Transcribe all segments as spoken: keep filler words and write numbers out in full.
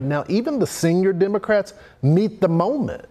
Now, even the senior Democrats meet the moment.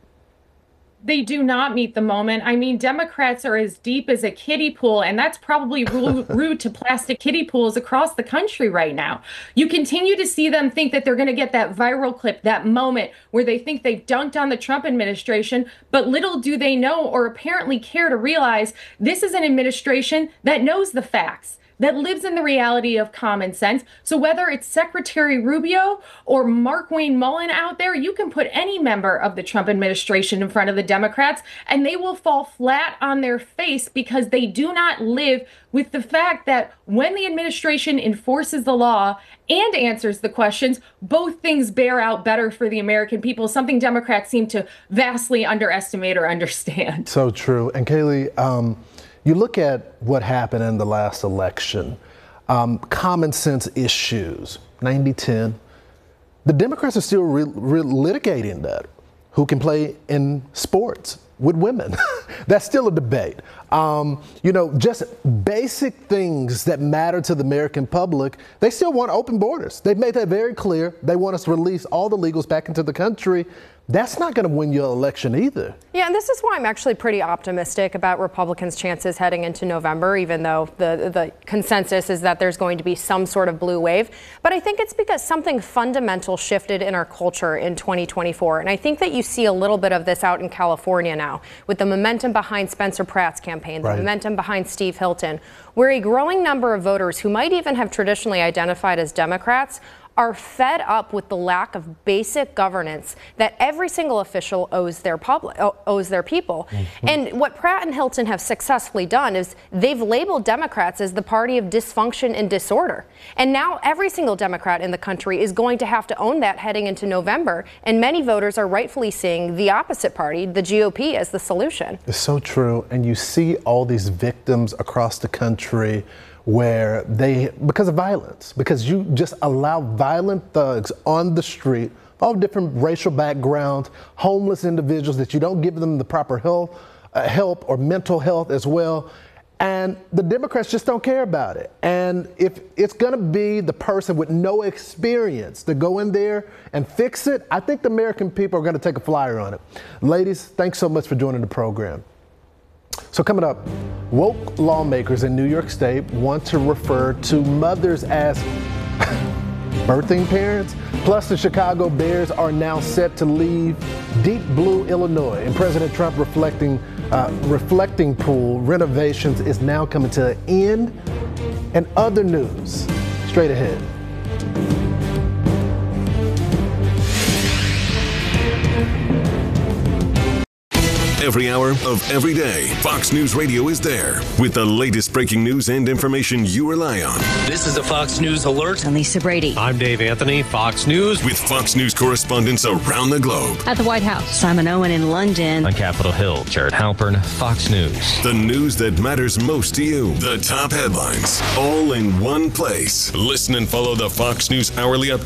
They do not meet the moment. I mean, Democrats are as deep as a kiddie pool, and that's probably rude to plastic kiddie pools across the country right now. You continue to see them think that they're going to get that viral clip, that moment where they think they've dunked on the Trump administration, but little do they know or apparently care to realize this is an administration that knows the facts, that lives in the reality of common sense. So whether it's Secretary Rubio or Markwayne Mullin out there, you can put any member of the Trump administration in front of the Democrats and they will fall flat on their face because they do not live with the fact that when the administration enforces the law and answers the questions, both things bear out better for the American people, something Democrats seem to vastly underestimate or understand. So true. And Kayleigh, um, you look at what happened in the last election, um, common sense issues, ninety ten. The Democrats are still re- re- litigating that. Who can play in sports with women? That's still a debate. Um, you know, just basic things that matter to the American public. They still want open borders. They've made that very clear. They want us to release all the illegals back into the country. That's not going to win your election either. Yeah, and this is why I'm actually pretty optimistic about Republicans' chances heading into November, even though the, the consensus is that there's going to be some sort of blue wave. But I think it's because something fundamental shifted in our culture in twenty twenty-four. And I think that you see a little bit of this out in California now with the momentum behind Spencer Pratt's campaign, the right. momentum behind Steve Hilton, where a growing number of voters who might even have traditionally identified as Democrats are fed up with the lack of basic governance that every single official owes their public, owes their people. Mm-hmm. And what Pratt and Hilton have successfully done is they've labeled Democrats as the party of dysfunction and disorder. And now every single Democrat in the country is going to have to own that heading into November. And many voters are rightfully seeing the opposite party, the G O P, as the solution. It's so true. And you see all these victims across the country where they, because of violence, because you just allow violent thugs on the street, all different racial backgrounds, homeless individuals that you don't give them the proper health, uh, help or mental health as well. And the Democrats just don't care about it. And if it's going to be the person with no experience to go in there and fix it, I think the American people are going to take a flyer on it. Ladies, thanks so much for joining the program. So coming up, woke lawmakers in New York State want to refer to mothers as birthing parents. Plus, the Chicago Bears are now set to leave Deep Blue, Illinois. And President Trump reflecting, uh, reflecting pool renovations is now coming to an end. And other news, straight ahead. Every hour of every day, Fox News Radio is there with the latest breaking news and information you rely on. This is a Fox News Alert. I'm Lisa Brady. I'm Dave Anthony, Fox News. With Fox News correspondents around the globe. At the White House, Simon Owen in London. On Capitol Hill, Jared Halpern, Fox News. The news that matters most to you. The top headlines, all in one place. Listen and follow the Fox News Hourly Update.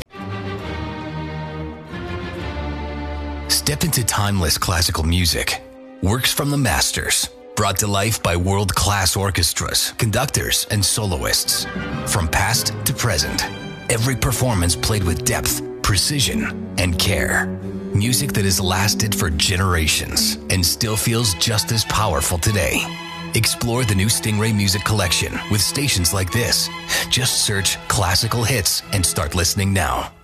Step into timeless classical music. Works from the masters, brought to life by world-class orchestras, conductors, and soloists. From past to present, every performance played with depth, precision, and care. Music that has lasted for generations and still feels just as powerful today. Explore the new Stingray Music Collection with stations like this. Just search classical hits and start listening now.